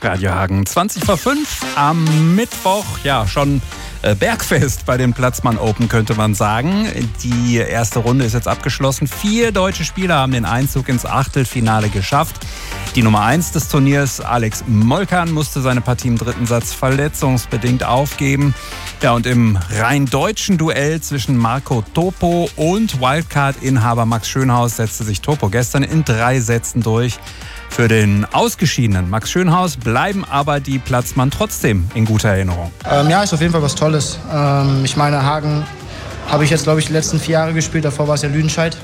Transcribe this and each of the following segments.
Radio Hagen, 20:05 am Mittwoch. Ja, schon Bergfest bei den Platzmann Open, könnte man sagen. Die erste Runde ist jetzt abgeschlossen. 4 deutsche Spieler haben den Einzug ins Achtelfinale geschafft. Die Nummer 1 des Turniers, Alex Molcan, musste seine Partie im dritten Satz verletzungsbedingt aufgeben. Ja, und im rein deutschen Duell zwischen Marco Topo und Wildcard-Inhaber Max Schönhaus setzte sich Topo gestern in 3 Sätzen durch. Für den ausgeschiedenen Max Schönhaus bleiben aber die Platzmann trotzdem in guter Erinnerung. Ja, ist auf jeden Fall was Tolles. Ich meine, Hagen habe ich jetzt, glaube ich, die letzten 4 Jahre gespielt. Davor war es ja Lüdenscheid.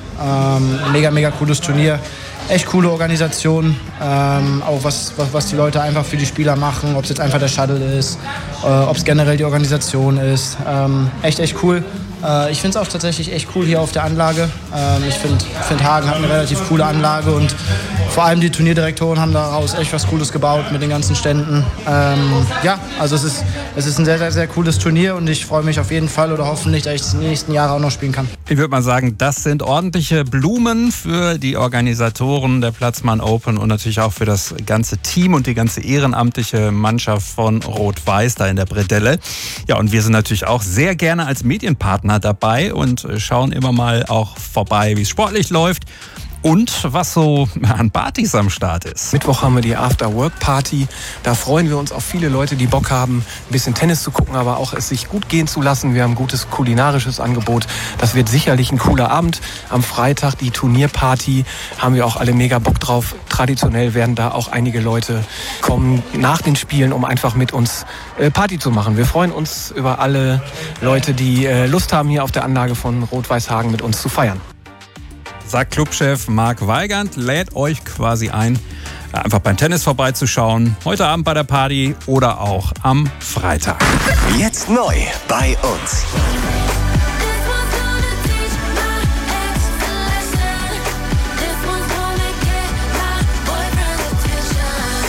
Mega cooles Turnier. Echt coole Organisation. Auch was die Leute einfach für die Spieler machen. Ob es jetzt einfach der Shuttle ist, ob es generell die Organisation ist. Echt cool. Ich finde es auch tatsächlich echt cool hier auf der Anlage. Ich finde Hagen hat eine relativ coole Anlage und vor allem die Turnierdirektoren haben daraus echt was Cooles gebaut mit den ganzen Ständen. Ja, also es ist ein sehr cooles Turnier und ich freue mich auf jeden Fall oder hoffentlich, dass ich die nächsten Jahre auch noch spielen kann. Ich würde mal sagen, das sind ordentliche Blumen für die Organisatoren der Platzmann Open und natürlich auch für das ganze Team und die ganze ehrenamtliche Mannschaft von Rot-Weiß da in der Bredelle. Ja, und wir sind natürlich auch sehr gerne als Medienpartner dabei und schauen immer mal auch vorbei, wie es sportlich läuft und was so an Partys am Start ist. Mittwoch haben wir die After-Work-Party. Da freuen wir uns auf viele Leute, die Bock haben, ein bisschen Tennis zu gucken, aber auch es sich gut gehen zu lassen. Wir haben ein gutes kulinarisches Angebot. Das wird sicherlich ein cooler Abend. Am Freitag die Turnierparty, haben wir auch alle mega Bock drauf. Traditionell werden da auch einige Leute kommen nach den Spielen, um einfach mit uns Party zu machen. Wir freuen uns über alle Leute, die Lust haben, hier auf der Anlage von Rot-Weiß Hagen mit uns zu feiern. Sagt Clubchef Marc Weigand, lädt euch quasi ein, einfach beim Tennis vorbeizuschauen. Heute Abend bei der Party oder auch am Freitag. Jetzt neu bei uns.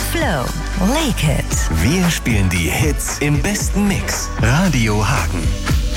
Flow, Lake It. Wir spielen die Hits im besten Mix. Radio Hagen.